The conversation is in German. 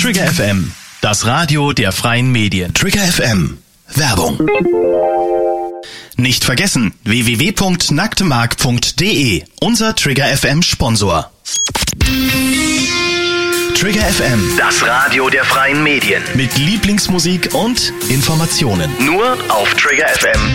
Trigger FM, das Radio der freien Medien. Trigger FM. Werbung. Nicht vergessen, www.nacktemark.de, unser Trigger FM Sponsor. Trigger FM, Das Radio der freien Medien. mit Lieblingsmusik und Informationen. Nur auf Trigger FM.